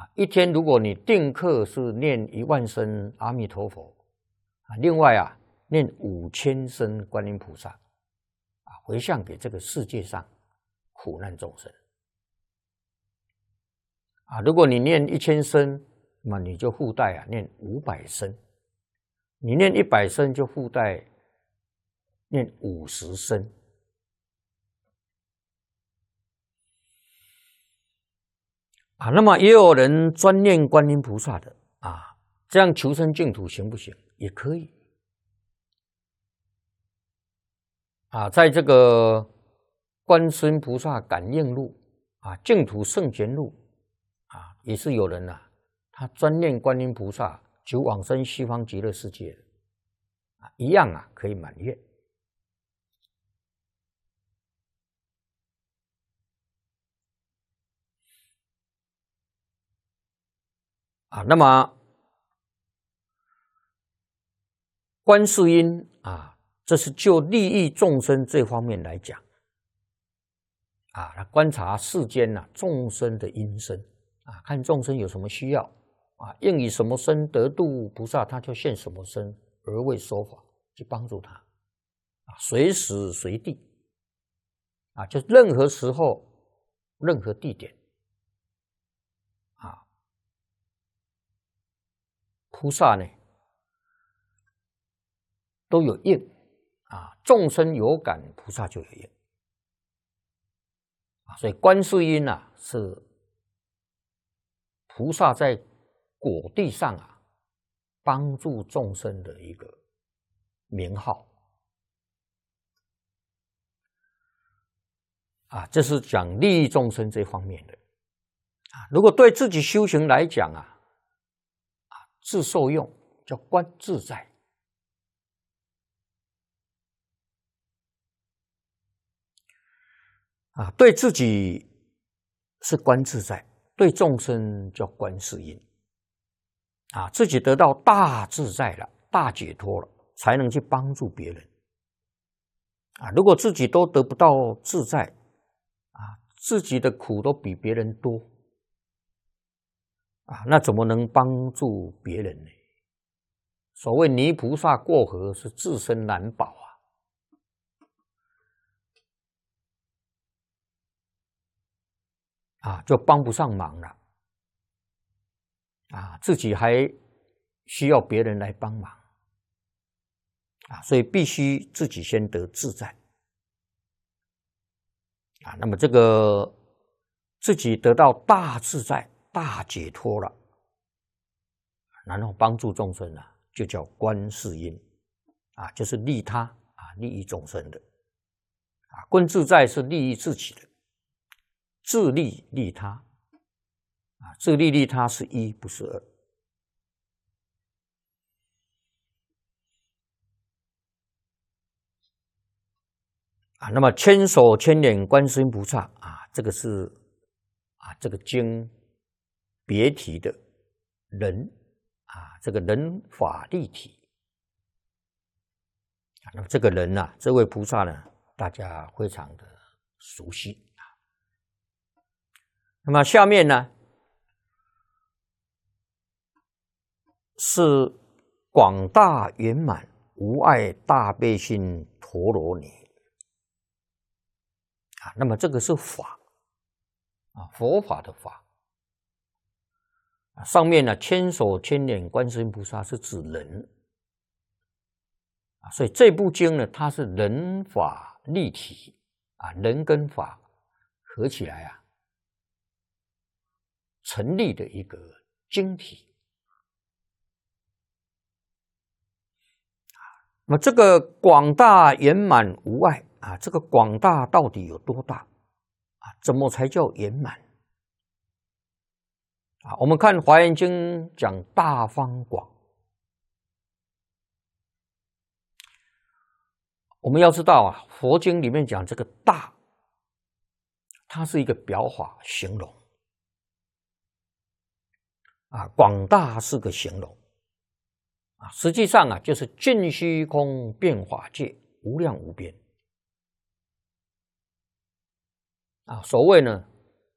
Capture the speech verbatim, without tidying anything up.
啊，一天如果你定课是念一万声阿弥陀佛啊，另外啊念五千声观音菩萨啊，回向给这个世界上苦难众生啊。如果你念一千声，那么你就附带啊念五百声；你念一百声就附带念五十声。啊，那么也有人专念观音菩萨的啊，这样求生净土行不行？也可以。啊，在这个《观世音菩萨感应录》啊，《净土圣贤录》啊，也是有人啊，他专念观音菩萨，求往生西方极乐世界啊，一样啊，可以满愿。啊，那么观世音啊，这是就利益众生这方面来讲啊，来观察世间呐、啊、众生的因身啊，看众生有什么需要啊，应以什么身得度菩萨，他就现什么身而为说法，去帮助他啊，随时随地啊，就任何时候、任何地点啊，菩萨呢都有应啊，众生有感，菩萨就有应啊，所以观世音啊是菩萨在果地上啊帮助众生的一个名号啊，这是讲利益众生这方面的啊。如果对自己修行来讲啊，啊自受用叫观自在。啊，对自己是观自在，对众生叫观世音。啊，自己得到大自在了，大解脱了，才能去帮助别人。啊，如果自己都得不到自在，啊，自己的苦都比别人多，啊，那怎么能帮助别人呢？所谓泥菩萨过河，是自身难保啊。啊，就帮不上忙了，啊，自己还需要别人来帮忙，啊，所以必须自己先得自在，啊，那么这个自己得到大自在、大解脱了，然后帮助众生啊，就叫观世音，啊，就是利他啊，利益众生的，啊，观自在是利益自己的。自利利他啊，自利利他是一，不是二啊。那么千手千眼观世音菩萨啊，这个是啊，这个经别提的人啊，这个人法立体啊。那么这个人呐、啊，这位菩萨呢，大家非常的熟悉。那么下面呢是广大圆满无碍大悲心陀罗尼啊，那么这个是法啊，佛法的法啊。上面呢千手千眼观世音菩萨是指人啊，所以这部经呢，它是人法立体啊，人跟法合起来啊。成立的一个经体那么这个广大圆满无碍啊，这个广大到底有多大啊？怎么才叫圆满啊？我们看《华严经》讲大方广，我们要知道啊，佛经里面讲这个大，它是一个表法形容。啊，广大是个形容啊，实际上啊，就是尽虚空遍法界，无量无边啊。所谓呢，